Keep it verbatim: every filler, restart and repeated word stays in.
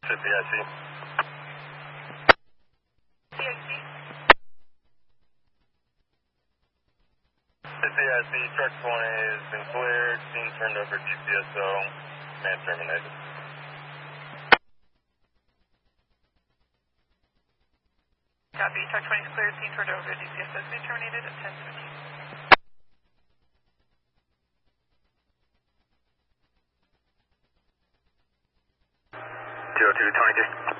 City, I see. C I C. City, I see. Truck twenty has been cleared. Scene turned over to G P S O. Man terminated. Copy. Truck twenty is cleared. Scene turned over to G P S O. Man terminated at ten fifteen. two oh two, twenty-two.